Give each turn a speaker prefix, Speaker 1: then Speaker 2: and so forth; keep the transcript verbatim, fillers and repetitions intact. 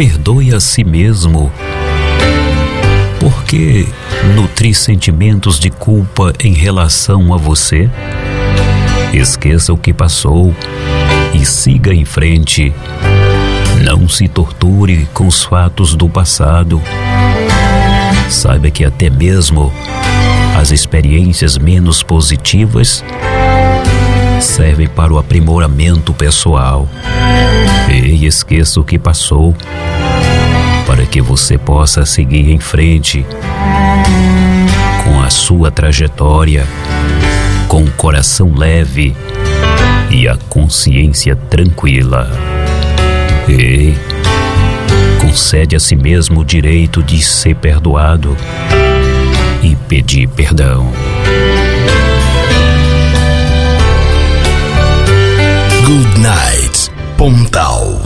Speaker 1: perdoe a si mesmo. Por que nutrir sentimentos de culpa em relação a você? Esqueça o que passou e siga em frente. Não se torture com os fatos do passado. Saiba que até mesmo as experiências menos positivas servem para o aprimoramento pessoal. E esqueça o que passou, para que você possa seguir em frente com a sua trajetória, com o coração leve e a consciência tranquila. E concede a si mesmo o direito de ser perdoado e pedir perdão.
Speaker 2: Good Night, Pontal.